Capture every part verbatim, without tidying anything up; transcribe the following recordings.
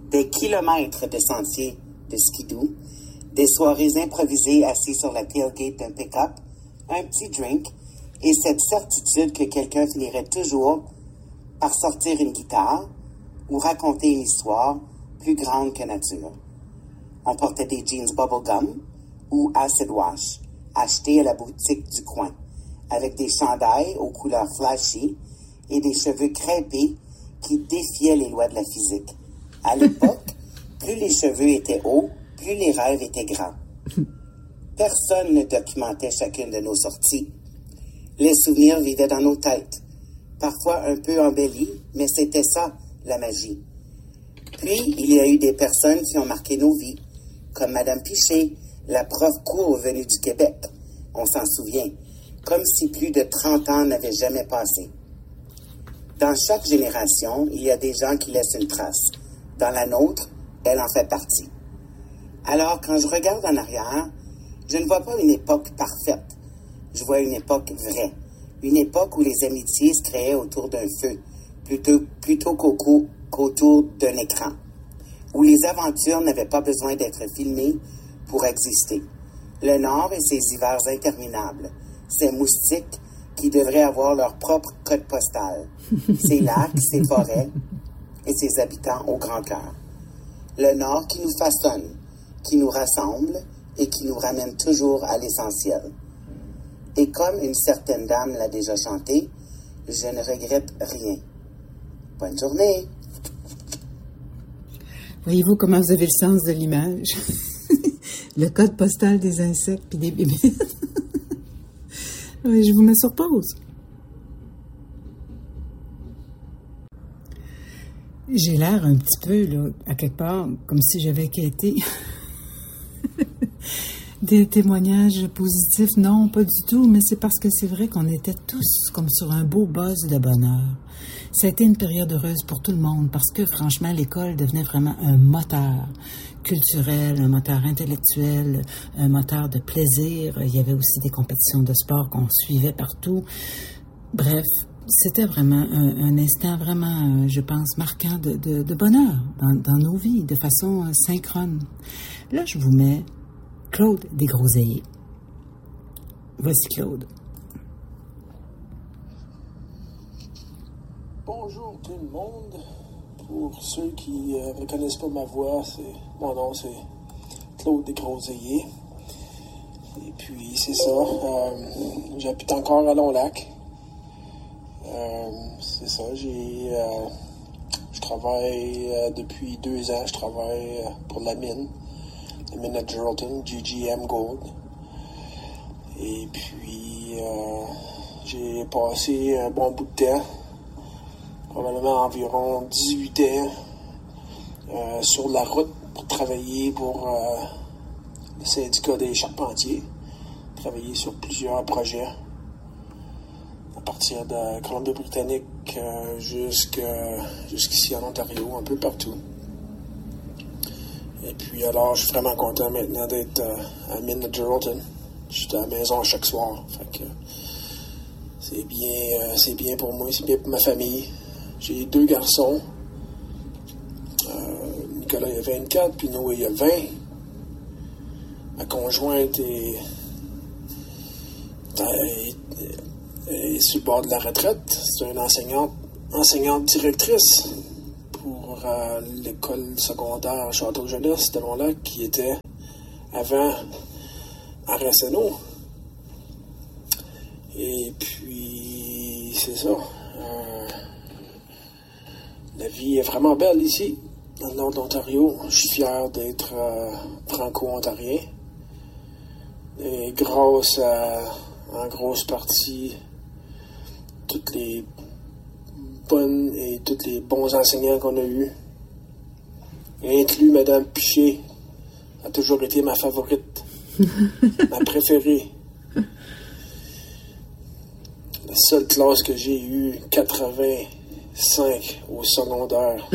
Des kilomètres de sentiers de skidoo, des soirées improvisées assis sur la tailgate d'un pick-up, un petit drink et cette certitude que quelqu'un finirait toujours par sortir une guitare ou raconter une histoire plus grande que nature. On portait des jeans bubblegum ou acid wash achetés à la boutique du coin, avec des chandails aux couleurs flashy et des cheveux crêpés qui défiaient les lois de la physique. À l'époque, plus les cheveux étaient hauts, plus les rêves étaient grands. Personne ne documentait chacune de nos sorties. Les souvenirs vivaient dans nos têtes, parfois un peu embellis, mais c'était ça, la magie. Puis, il y a eu des personnes qui ont marqué nos vies, comme Madame Piché, la prof court venue du Québec. On s'en souvient, comme si plus de trente ans n'avaient jamais passé. Dans chaque génération, il y a des gens qui laissent une trace. Dans la nôtre, elle en fait partie. Alors, quand je regarde en arrière, je ne vois pas une époque parfaite. Je vois une époque vraie. Une époque où les amitiés se créaient autour d'un feu, plutôt, plutôt qu'au, qu'autour d'un écran. Où les aventures n'avaient pas besoin d'être filmées pour exister. Le Nord et ses hivers interminables. Ces moustiques qui devraient avoir leur propre code postal. Ces lacs, ces forêts et ses habitants au grand cœur. Le Nord qui nous façonne, qui nous rassemble et qui nous ramène toujours à l'essentiel. Et comme une certaine dame l'a déjà chanté, je ne regrette rien. Bonne journée! Voyez-vous comment vous avez le sens de l'image? Le code postal des insectes puis des bébés. Oui, je vous mets sur pause. J'ai l'air un petit peu, là, à quelque part, comme si j'avais quitté des témoignages positifs. Non, pas du tout, mais c'est parce que c'est vrai qu'on était tous comme sur un beau buzz de bonheur. Ça a été une période heureuse pour tout le monde parce que, franchement, l'école devenait vraiment un moteur culturel, un moteur intellectuel, un moteur de plaisir. Il y avait aussi des compétitions de sport qu'on suivait partout. Bref, c'était vraiment un, un instant vraiment, je pense, marquant de, de, de bonheur dans, dans nos vies, de façon euh, synchrone. Là, je vous mets Claude Desgroseilliers. Voici Claude. Bonjour tout le monde. Pour ceux qui ne euh, reconnaissent pas ma voix, c'est mon nom, c'est Claude Desgroseilliers. Et puis, c'est ça. Euh, j'habite encore à Long-Lac. Euh, c'est ça, j'ai... Euh, je travaille euh, depuis deux ans, je travaille euh, pour la mine. La mine à Geraldton, G G M Gold. Et puis, euh, j'ai passé un bon bout de temps, probablement environ dix-huit ans, euh, sur la route pour travailler pour euh, le syndicat des charpentiers. Travailler sur plusieurs projets, à partir de Colombie-Britannique euh, jusqu'à, jusqu'ici en Ontario, un peu partout. Et puis alors, je suis vraiment content maintenant d'être euh, à Mine de Geraldton. Je suis à la maison chaque soir. Fait que c'est bien, euh, c'est bien pour moi, c'est bien pour ma famille. J'ai deux garçons. Euh, Nicolas il a vingt-quatre, puis Noé il a vingt. Ma conjointe est, est, est sur le bord de la retraite. C'est une enseignante, enseignante directrice pour euh, l'école secondaire Château-Jeunesse de Long-Lac, qui était avant Arsenault. Et puis, c'est ça. Euh, la vie est vraiment belle ici, dans le nord de l'Ontario. Je suis fier d'être euh, franco-ontarien. Et grâce à, en grosse partie, toutes les bonnes et tous les bons enseignants qu'on a eus, inclus Madame Piché, a toujours été ma favorite, ma préférée. La seule classe que j'ai eue, quatre-vingt-cinq au secondaire.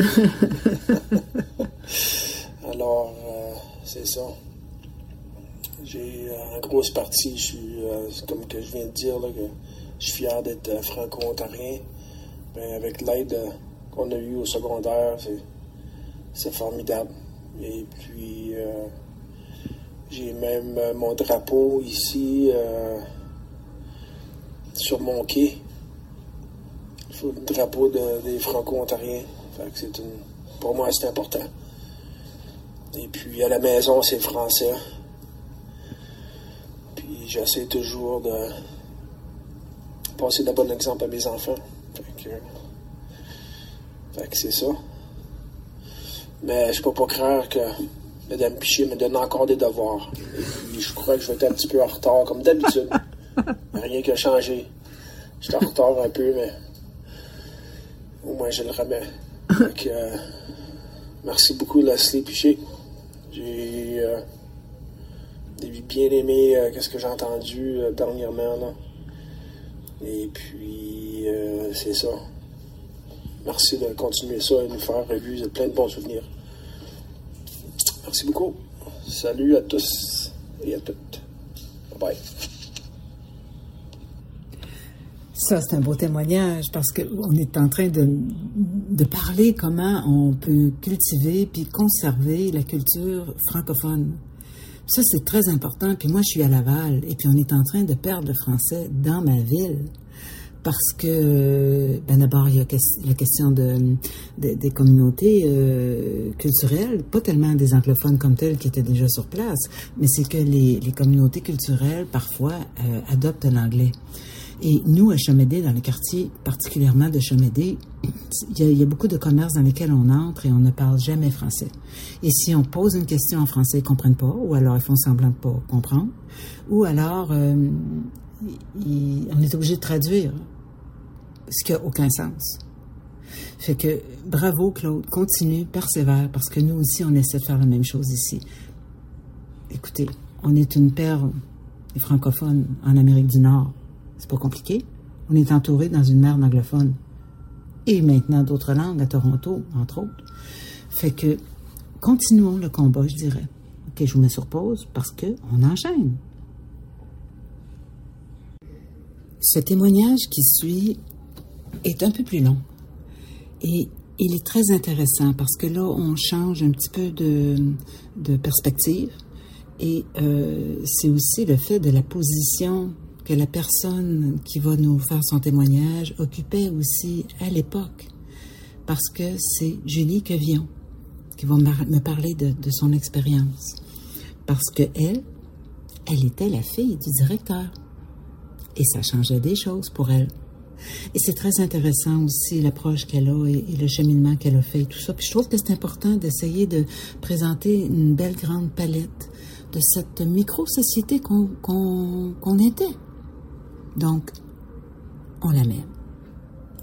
Alors, euh, c'est ça. J'ai, euh, en grosse partie, je suis, euh, comme que je viens de dire, là, que je suis fier d'être euh, franco-ontarien. Ben, avec l'aide euh, qu'on a eue au secondaire, c'est, c'est formidable. Et puis, euh, j'ai même euh, mon drapeau ici euh, sur mon quai. Le drapeau de, des Franco-Ontariens. Fait que c'est une, pour moi, c'est important. Et puis, à la maison, c'est français. Puis, j'essaie toujours de passer de bon exemple à mes enfants. Fait que, fait que c'est ça. Mais je peux pas croire que Mme Piché me donne encore des devoirs. Et puis, je crois que je vais être un petit peu en retard, comme d'habitude. Rien qui a changé. J'étais en retard un peu, mais au moins je le remets. Donc, euh, merci beaucoup, Leslie Piché. J'ai euh, bien aimé euh, ce que j'ai entendu euh, dernièrement. Là. Et puis, euh, c'est ça. Merci de continuer ça et de nous faire revue. Vous êtes plein de bons souvenirs. Merci beaucoup. Salut à tous et à toutes. Bye bye. Ça, c'est un beau témoignage parce qu'on est en train de, de parler comment on peut cultiver puis conserver la culture francophone. Ça, c'est très important. Puis moi, je suis à Laval et puis on est en train de perdre le français dans ma ville parce que, ben d'abord, il y a la question de, de, des communautés euh, culturelles, pas tellement des anglophones comme tels qui étaient déjà sur place, mais c'est que les, les communautés culturelles, parfois, euh, adoptent l'anglais. Et nous, à Chamédé, dans le quartier particulièrement de Chamédé, il y, a, il y a beaucoup de commerces dans lesquels on entre et on ne parle jamais français. Et si on pose une question en français, ils ne comprennent pas, ou alors ils font semblant de ne pas comprendre, ou alors euh, ils, on est obligé de traduire, ce qui n'a aucun sens. Fait que bravo Claude, continue, persévère, parce que nous aussi, on essaie de faire la même chose ici. Écoutez, on est une perle des francophones en Amérique du Nord. C'est pas compliqué. On est entouré dans une mer anglophone. Et maintenant d'autres langues à Toronto, entre autres. Fait que, continuons le combat, je dirais. OK, je vous mets sur pause parce qu'on enchaîne. Ce témoignage qui suit est un peu plus long. Et il est très intéressant parce que là, on change un petit peu de, de perspective. Et euh, c'est aussi le fait de la position que la personne qui va nous faire son témoignage occupait aussi à l'époque. Parce que c'est Julie Quevillon qui va me parler de, de son expérience. Parce que elle, elle était la fille du directeur. Et ça changeait des choses pour elle. Et c'est très intéressant aussi l'approche qu'elle a et, et le cheminement qu'elle a fait et tout ça. Puis je trouve que c'est important d'essayer de présenter une belle grande palette de cette micro-société qu'on, qu'on, qu'on était. Donc, on la met.